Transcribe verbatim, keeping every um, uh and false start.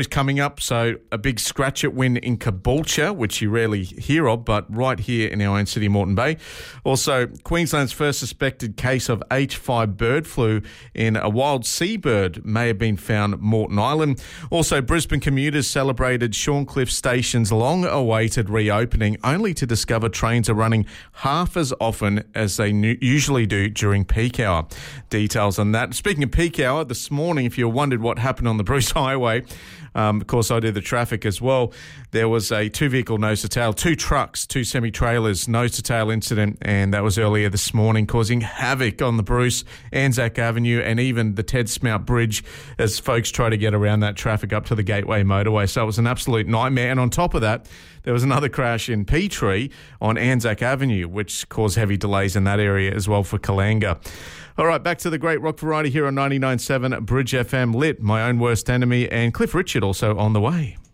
is coming up, so a big scratch-it win in Caboolture, which you rarely hear of, but right here in our own city, Moreton Bay. Also, Queensland's first suspected case of H five bird flu in a wild seabird may have been found at Moreton Island. Also, Brisbane commuters celebrated Shorncliffe Station's long-awaited reopening, only to discover trains are running half as often as they usually do during peak hour. Details on that. Speaking of peak hour, this morning, if you wondered what happened on the Bruce Highway, Um, of course, I do the traffic as well. There was a two-vehicle nose-to-tail, two trucks, two semi-trailers nose-to-tail incident, and that was earlier this morning, causing havoc on the Bruce, Anzac Avenue, and even the Ted Smout Bridge as folks try to get around that traffic up to the Gateway Motorway. So it was an absolute nightmare. And on top of that, there was another crash in Petrie on Anzac Avenue, which caused heavy delays in that area as well for Kalanga. All right, back to the great rock variety here on ninety-nine point seven Bridge F M. Lit, My Own Worst Enemy, and Cliff Richard also on the way.